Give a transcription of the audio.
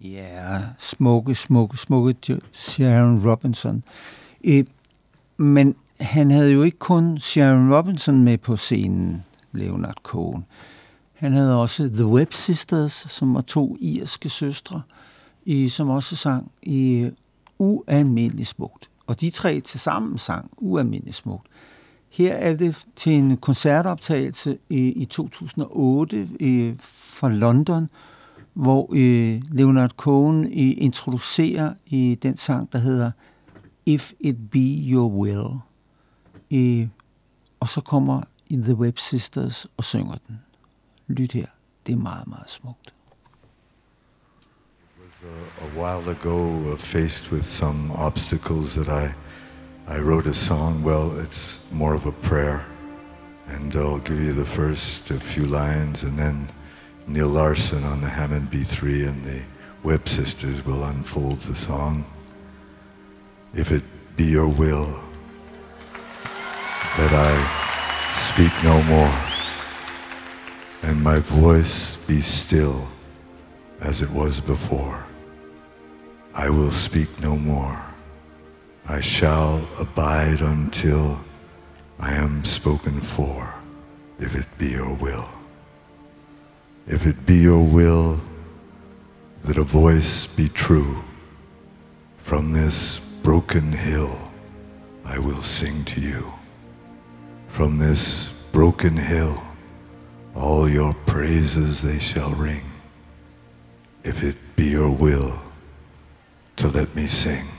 Ja, smukke Sharon Robinson. Men han havde jo ikke kun Sharon Robinson med på scenen, Leonard Cohen. Han havde også The Webb Sisters, som var 2 irske søstre, som også sang i Ualmindelig Smukt. Og de 3 tilsammen sang Ualmindelig Smukt. Her er det til en koncertoptagelse i 2008 fra London, hvor Leonard Cohen introducerer i den sang, der hedder If It Be Your Will. Og så kommer The Webb Sisters og synger den. Lyt her. Det er meget, meget smukt. It was a while ago, faced with some obstacles, that I wrote a song. Well, it's more of a prayer. And I'll give you the first few lines, and then Neil Larson on the Hammond B3 and the Webb Sisters will unfold the song. If it be your will that I speak no more, and my voice be still as it was before, I will speak no more. I shall abide until I am spoken for, if it be your will. If it be your will that a voice be true, from this broken hill I will sing to you. From this broken hill all your praises they shall ring, if it be your will to let me sing.